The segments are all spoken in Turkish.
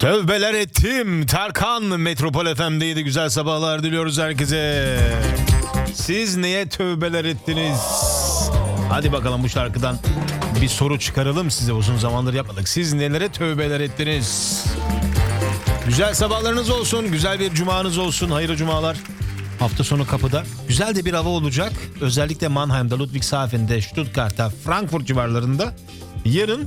Tövbeler ettim. Tarkan Metropol FM'deydi. Güzel sabahlar diliyoruz herkese. Siz neye tövbeler ettiniz? Hadi bakalım bu şarkıdan bir soru çıkaralım size. Uzun zamandır yapmadık. Siz nelere tövbeler ettiniz? Güzel sabahlarınız olsun. Güzel bir cumanız olsun. Hayırlı cumalar. Hafta sonu kapıda. Güzel de bir hava olacak. Özellikle Mannheim'da, Ludwigshafen'de, Stuttgart'ta, Frankfurt civarlarında. Yarın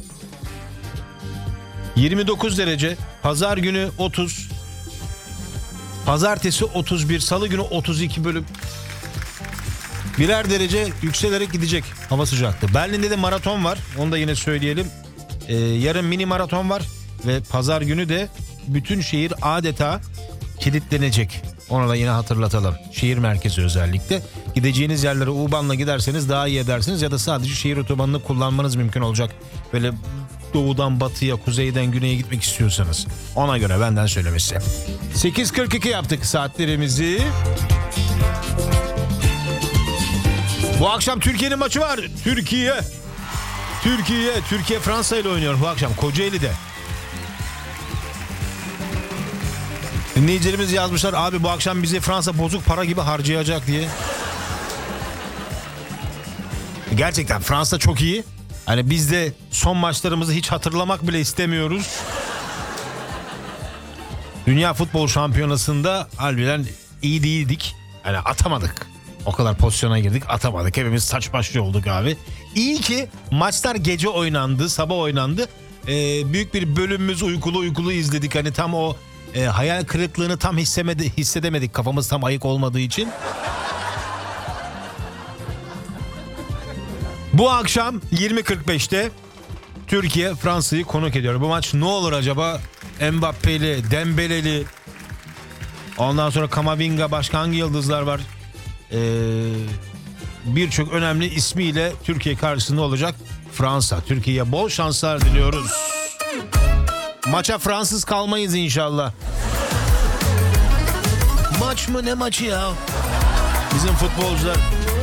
29 derece, pazar günü 30, pazartesi 31, salı günü 32 bölüm. Birer derece yükselerek gidecek hava sıcaklığı. Berlin'de de maraton var, onu da yine söyleyelim. Yarın mini maraton var ve pazar günü de bütün şehir adeta kilitlenecek. Onu da yine hatırlatalım. Şehir merkezi özellikle. Gideceğiniz yerlere U-Bahn'la giderseniz daha iyi edersiniz ya da sadece şehir otobanını kullanmanız mümkün olacak. Böyle doğudan batıya, kuzeyden güneye gitmek istiyorsanız. Ona göre benden söylemesi. 8.42 yaptık saatlerimizi. Bu akşam Türkiye'nin maçı var. Türkiye Fransa ile oynuyor bu akşam Kocaeli'de. Dinleyicilerimiz yazmışlar, abi bu akşam bizi Fransa bozuk para gibi harcayacak diye. Gerçekten Fransa çok iyi. Hani biz de son maçlarımızı hiç hatırlamak bile istemiyoruz. Dünya Futbol Şampiyonası'nda harbiden iyi değildik. Hani atamadık. O kadar pozisyona girdik, atamadık. Hepimiz saç başlı olduk abi. İyi ki maçlar gece oynandı, sabah oynandı. Büyük bir bölümümüz uykulu izledik. Hani tam o hayal kırıklığını tam hissedemedik. Kafamız tam ayık olmadığı için. Bu akşam 20.45'te Türkiye Fransa'yı konuk ediyor. Bu maç ne olur acaba? Mbappe'li, Dembele'li, ondan sonra Kamavinga, başka hangi yıldızlar var? Birçok önemli ismiyle Türkiye karşısında olacak Fransa. Türkiye'ye bol şanslar diliyoruz. Maça Fransız kalmayız inşallah. Maç mı ne maçı ya? Bizim futbolcular